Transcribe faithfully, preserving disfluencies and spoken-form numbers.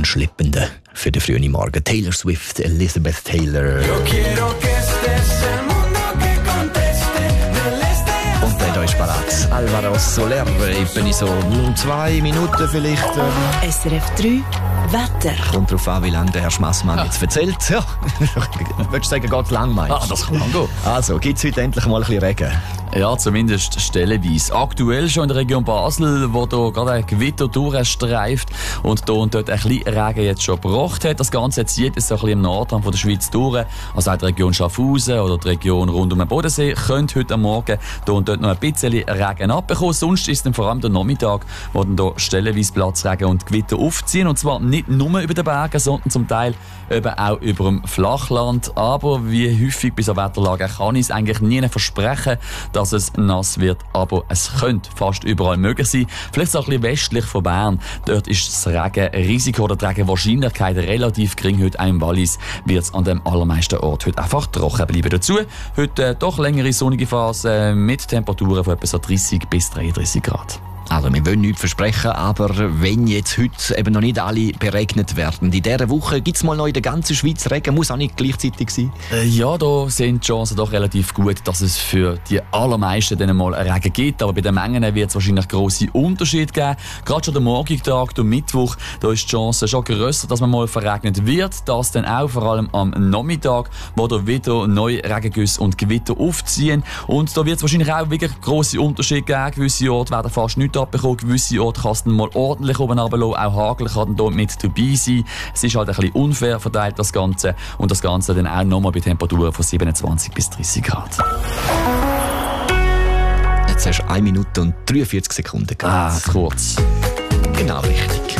anschleppenden für den frühen Morgen. Taylor Swift, Elizabeth Taylor. Und dann ist parat Alvaro Soler. Ich bin so zwei Minuten vielleicht. Ähm. S R F drei Wetter. Kommt darauf an, wie lange der Herr Schmassmann ja. jetzt erzählt. Ja. Würdest du sagen, geht lang, meinst du? Ah, das kann gehen. Also, gibt es heute endlich mal ein bisschen Regen? Ja, zumindest stellenweise. Aktuell schon in der Region Basel, wo da gerade ein Gewitter durchstreift und da und dort ein bisschen Regen jetzt schon gebracht hat. Das Ganze zieht es so ein bisschen im Norden von der Schweiz durch. Also auch die Region Schaffhausen oder die Region rund um den Bodensee könnte heute Morgen da und dort noch ein bisschen Regen abbekommen. Sonst ist es dann vor allem der Nachmittag, wo dann da stellenweise Platzregen und Gewitter aufziehen. Und zwar nicht nur über den Bergen, sondern zum Teil eben auch über dem Flachland. Aber wie häufig bei so Wetterlagen kann ich es eigentlich nie versprechen, dass es nass wird, aber es könnte fast überall möglich sein. Vielleicht so ein bisschen westlich von Bern. Dort ist das Regenrisiko oder die Regenwahrscheinlichkeit relativ gering. Heute auch im Wallis wird es an den allermeisten Orten heute einfach trocken bleiben. Dazu heute äh, doch längere sonnige Phase äh, mit Temperaturen von etwa so dreißig bis dreiunddreißig Grad. Also, wir wollen nichts versprechen, aber wenn jetzt heute eben noch nicht alle beregnet werden, in dieser Woche gibt es mal noch in der ganzen Schweiz Regen, muss auch nicht gleichzeitig sein? Äh, ja, da sind die Chancen doch relativ gut, dass es für die allermeisten dann mal Regen gibt, aber bei den Mengen wird es wahrscheinlich grosse Unterschiede geben. Gerade schon der morgige Tag, der Mittwoch, da ist die Chance schon grösser, dass man mal verregnet wird. Das dann auch vor allem am Nachmittag, wo da wieder neue Regengüsse und Gewitter aufziehen. Und da wird es wahrscheinlich auch wirklich grosse Unterschiede geben. Gewisse Orte werden fast nichts abbekommen, gewisse Orte kann es dann mal ordentlich oben runterlassen. Auch Hagel kann dann mit dabei sein. Es ist halt ein bisschen unfair verteilt, das Ganze. Und das Ganze dann auch nochmal bei Temperaturen von siebenundzwanzig bis dreißig Grad. Jetzt hast du eine Minute und dreiundvierzig Sekunden gehabt. Ah, kurz. Genau richtig.